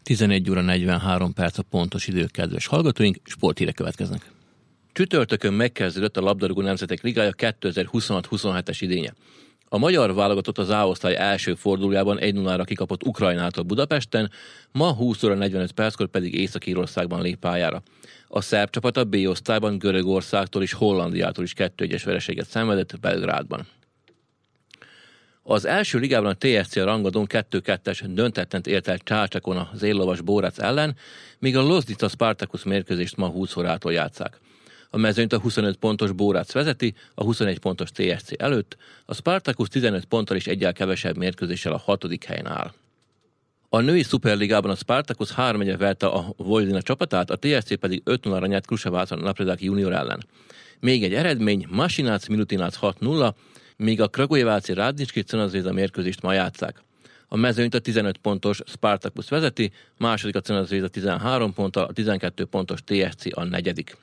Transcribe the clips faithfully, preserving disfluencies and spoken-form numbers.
tizenegy óra negyvenhárom perc a pontos idő, kedves hallgatóink, sporthírek következnek. Csütörtökön megkezdődött a labdarúgó nemzetek ligája kétezer-huszonhat huszonhetes idénye. A magyar válogatott az A-osztály első fordulójában egy nulla kikapott Ukrajnától Budapesten, ma húsz óra negyvenöt perckor pedig Észak-Írországban lép pályára. A szerb csapat a B-osztályban Görögországtól és Hollandiától is kettő egyes vereséget szenvedett Belgrádban. Az első ligában a té es cé rangadón kettő kettes döntettent ért el Csácsekon az éllovas Bórec ellen, míg a Loznica Spartacus mérkőzést ma húsz órától játsszák. A mezőnyt a huszonöt pontos Bórec vezeti, a huszonegy pontos té es cé előtt, a Spartacus tizenöt ponttal és egyel kevesebb mérkőzéssel a hatodik helyen áll. A női szuperligában a Spartacus három egyre verte a Vojvodina csapatát, a té es cé pedig öt nulla nyert Kruševácon Napredák junior ellen. Még egy eredmény, Masinác Milutinác hat nulla, míg a Kragujeváci Rádnicski Crna-Zvezda mérkőzést ma játsszák. A mezőnyt a tizenöt pontos Spartacus vezeti, második a Crna-Zvezda tizenhárom ponttal, a tizenkét pontos té es cé a negyedik.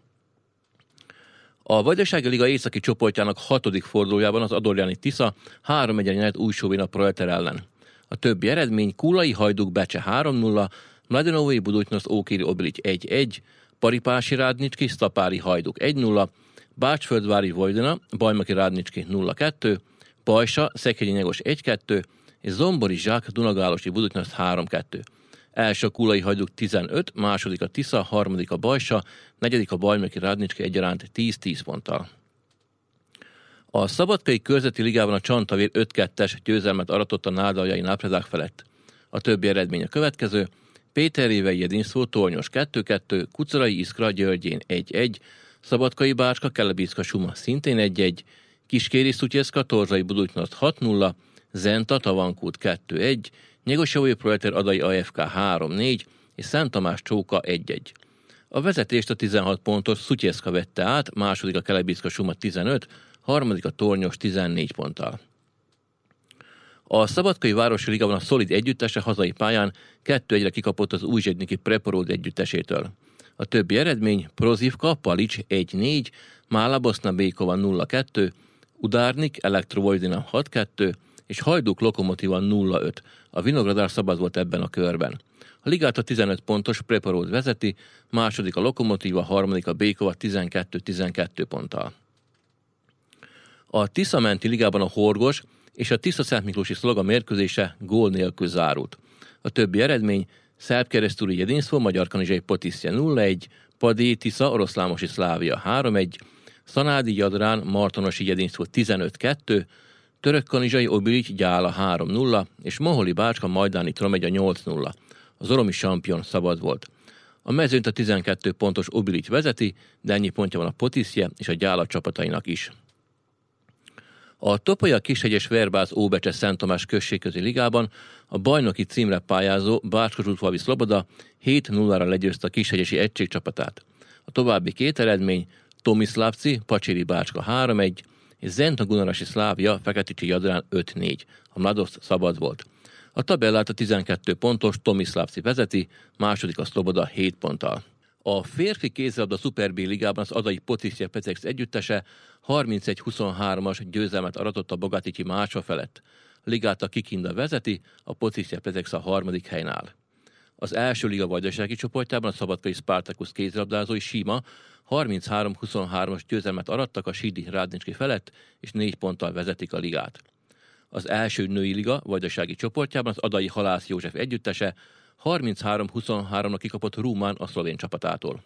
A Vajdasági Liga északi csoportjának hatodik fordulójában az Adorjáni Tisza három egyre nyert Újsóvin a Proleter ellen. A többi eredmény Kulai Hajduk Becse három nulla, Mladenovai Budućnost Ókéri Obilic egy egy, Paripási Rádnicski Sztapári Hajduk egy nulla, Bácsföldvári Vojvodina Bajnoki Rádnicski nulla kettő, Bajsa Szekedyi Nyegos egy kettő és Zombori Zsák Dunagálosi Budućnost három kettő. Első a Kulai Hajduk tizenöt, második a Tisza, harmadik a Bajsa, negyedik a Bajnoki Rádnicski egyaránt tíz-tíz ponttal. A Szabadkai Körzeti Ligában a Csantavér öt kettes győzelmet aratott a Nádaljai Napredák felett. A többi eredmény a következő: Péterrévei Jedinszó Tornyos kettő kettő, Kucorai Iskra Györgyén egy egy, Szabadkai Bácska Kelebicka Suma szintén egy egy, Kiskéri Szutyeszka Torzsai Budućnost hat nulla, Zenta Tavankút kettő egy, Nyegosjavói Proleter Adai á ef ká három négy és Szent Tamás Csóka egy egy. A vezetést a tizenhat pontos Szutyeszka vette át, második a Kelebicka Suma tizenöt, harmadik a Tornyos tizennégy ponttal. A Szabadkai Városi Ligában a Szolid együttese hazai pályán kettő egyre kikapott az Újzsedniki Preporod együttesétől. A többi eredmény Prozivka Palics egy négy, Mála Boszna Békova nulla kettő, Udárnik Elektrovojvodina hat kettő és Hajduk Lokomotiva nulla öt. A Vinogradár szabad volt ebben a körben. A ligát a tizenöt pontos Preporod vezeti, második a Lokomotiva, harmadik a Békova tizenkettő-tizenkettő ponttal. A Tisza-menti ligában a Horgos és a Tisza-Szentmiklósi Szloga mérkőzése gól nélkül zárult. A többi eredmény Szerb-Keresztúri Jedinszó Magyar Kanizsai Potisztje nulla egy, Padé Tisza Oroszlámosi Szlávia három egy, Szanádi Jadrán Martonosi Jedinszó tizenöt kettő, Török Kanizsai Obilic Gyála három nulla és Moholi Bácska Majdáni Tromegya nyolc nulla. Az oromi sampion szabad volt. A mezőnyt a tizenkét pontos Obilic vezeti, de ennyi pontja van a Potisztje és a Gyála csapatainak is. A Topolya Kishegyes Verbász Óbecse Szent Tamás községközi ligában a bajnoki címre pályázó Bácskos-Újfaluvi Szloboda hét nulla legyőzte a Kishegyesi egység csapatát. A további két eredmény Tomiszlávci Pacsiri Bácska három egy és Zentna Gunarasi Szlávia Feketicsi Jadrán öt négy. A Mladost szabad volt. A tabellát a tizenkét pontos Tomiszlávci vezeti, második a Szloboda hét ponttal. A férfi kézilabda Szuper B ligában az Adai Potisztje Pecex együttese harmincegy huszonhármas győzelmet aratott a Bogatycsi Mácsa felett. A ligát a Kikinda vezeti, a Potisztje Pecex a harmadik helyen áll. Az első liga vajdasági csoportjában a Szabadkai Spartacus kézilabdázói síma harminchárom huszonhármas győzelmet arattak a Sidi Rádnicski felett, és négy ponttal vezetik a ligát. Az első női liga vajdasági csoportjában az Adai Halász József együttese harminchárom huszonháromra kikapott Rúmán a szlovén csapatától.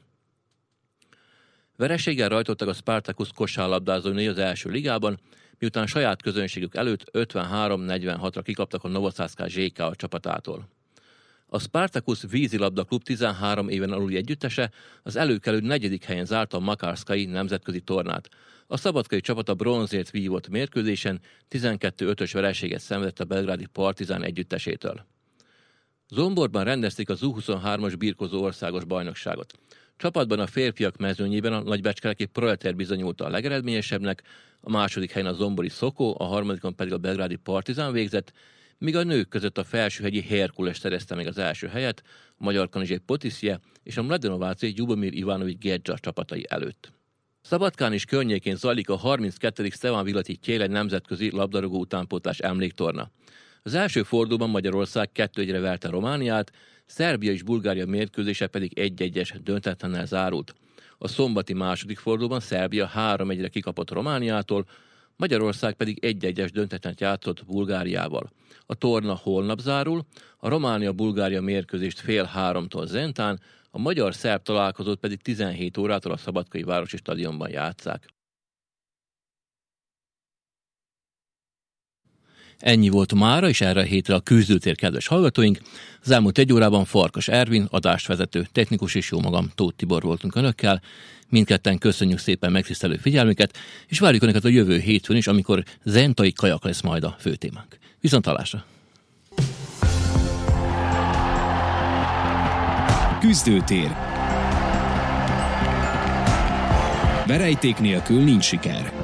Vereséggel rajtottak a Spartacus kosárlabdázói az első ligában, miután saját közönségük előtt ötvenhárom negyvenhatra kikaptak a Novoszázká zé ká csapatától. A Spartacus vízilabda klub tizenhárom éven aluli együttese az előkelő negyedik helyen zárta a Makarszkai nemzetközi tornát. A szabadkai csapat a bronzért vívott mérkőzésen tizenkettő ötös vereséget szenvedett a belgrádi Partizán együttesétől. Zomborban rendezték az U huszonhármas birkózó országos bajnokságot. Csapatban a férfiak mezőnyében a nagybecskeleki Proleter bizonyulta a legeredményesebbnek, a második helyen a zombori Szokó, a harmadikon pedig a belgrádi Partizán végzett, míg a nők között a felsőhegyi Herkules szerezte meg az első helyet, a Magyar Kanizsai Potisztje és a Mladenováci Gyubomir Ivanovics Gedzsa csapatai előtt. Szabadkán is környékén zajlik a harminckettedik Szteván Villati Tjéle nemzetközi labdarúgó utánpótlás emléktorna. Az első fordulóban Magyarország kettő egyre verte Romániát, Szerbia és Bulgária mérkőzése pedig egy-egyes döntetlennel zárult. A szombati második fordulóban Szerbia három egyre kikapott Romániától, Magyarország pedig egy-egyes döntetlent játszott Bulgáriával. A torna holnap zárul, a Románia-Bulgária mérkőzést fél háromtól Zentán, a magyar-szerb találkozót pedig tizenhét órától a Szabadkai Városi Stadionban játsszák. Ennyi volt mára, és erre a hétre a Küzdőtér, kedves hallgatóink. Az elmúlt egy órában Farkas Ervin, adásvezető, technikus és jó magam, Tóth Tibor voltunk önökkel. Mindketten köszönjük szépen megtisztelő figyelmüket, és várjuk önöket a jövő hétfőn is, amikor zentai kajak lesz majd a főtémánk. Viszonthallásra! Küzdőtér. Verejték nélkül nincs siker.